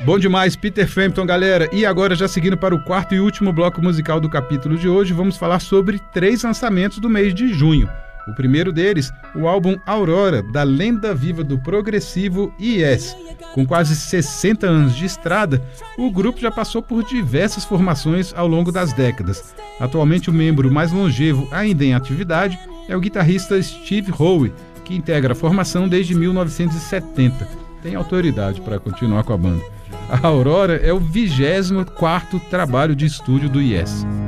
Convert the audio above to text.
Bom demais, Peter Frampton, galera. E agora, já seguindo para o quarto e último bloco musical do capítulo de hoje, vamos falar sobre 3 lançamentos do mês de junho. O primeiro deles, o álbum Aurora, da lenda viva do progressivo Yes. Com quase 60 anos de estrada, o grupo já passou por diversas formações ao longo das décadas. Atualmente, o membro mais longevo ainda em atividade é o guitarrista Steve Howe, que integra a formação desde 1970. Tem autoridade para continuar com a banda. A Aurora é o 24º trabalho de estúdio do Yes.